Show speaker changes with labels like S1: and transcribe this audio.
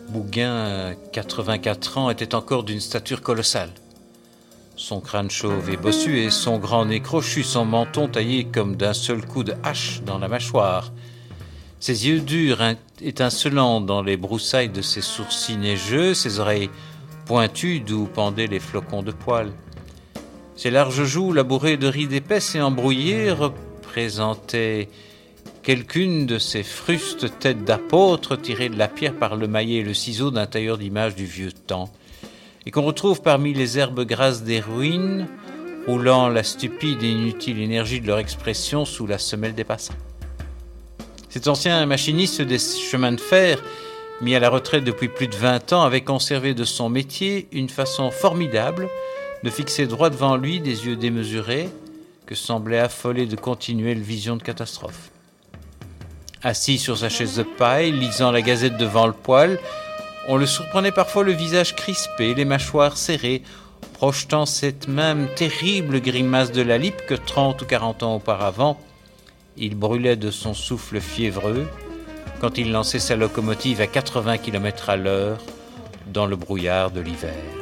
S1: Bouguin, 84 ans, était encore d'une stature colossale. Son crâne chauve et bossu et son grand nez crochu, son menton taillé comme d'un seul coup de hache dans la mâchoire. Ses yeux durs, étincelants dans les broussailles de ses sourcils neigeux, ses oreilles pointues d'où pendaient les flocons de poils. Ses larges joues labourées de rides épaisses et embrouillées représentaient quelqu'une de ces frustes têtes d'apôtres tirées de la pierre par le maillet et le ciseau d'un tailleur d'images du vieux temps, et qu'on retrouve parmi les herbes grasses des ruines, roulant la stupide et inutile énergie de leur expression sous la semelle des passants. Cet ancien machiniste des chemins de fer, mis à la retraite depuis plus de 20 ans, avait conservé de son métier une façon formidable de fixer droit devant lui des yeux démesurés que semblait affoler de continuelles visions de catastrophe. Assis sur sa chaise de paille, lisant la Gazette devant le poêle, on le surprenait parfois le visage crispé, les mâchoires serrées, projetant cette même terrible grimace de la lippe que 30 ou 40 ans auparavant, il brûlait de son souffle fiévreux quand il lançait sa locomotive à 80 km à l'heure dans le brouillard de l'hiver.